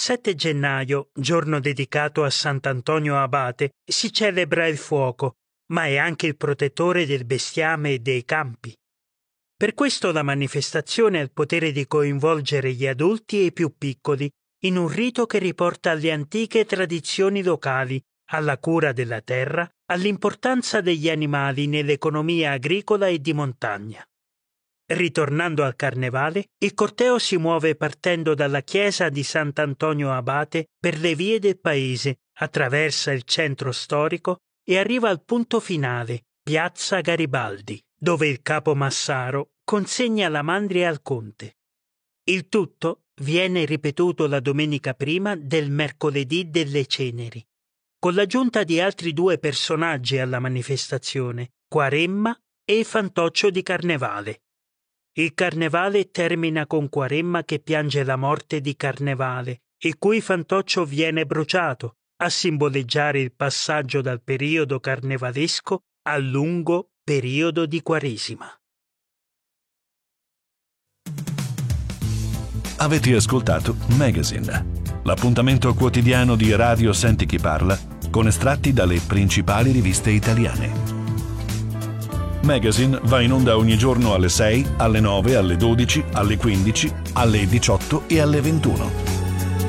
7 gennaio, giorno dedicato a Sant'Antonio Abate, si celebra il fuoco, ma è anche il protettore del bestiame e dei campi. Per questo la manifestazione ha il potere di coinvolgere gli adulti e i più piccoli in un rito che riporta alle antiche tradizioni locali, alla cura della terra, all'importanza degli animali nell'economia agricola e di montagna. Ritornando al carnevale, il corteo si muove partendo dalla chiesa di Sant'Antonio Abate per le vie del paese, attraversa il centro storico e arriva al punto finale, Piazza Garibaldi, dove il capo Massaro consegna la mandria al conte. Il tutto viene ripetuto la domenica prima del mercoledì delle Ceneri, con l'aggiunta di altri 2 personaggi alla manifestazione, Quaremma e Fantoccio di Carnevale. Il carnevale termina con Quaremma che piange la morte di Carnevale, il cui fantoccio viene bruciato, a simboleggiare il passaggio dal periodo carnevalesco al lungo periodo di Quaresima. Avete ascoltato Magazine, l'appuntamento quotidiano di Radio Senti Chi Parla, con estratti dalle principali riviste italiane. Magazine va in onda ogni giorno alle 6, alle 9, alle 12, alle 15, alle 18 e alle 21.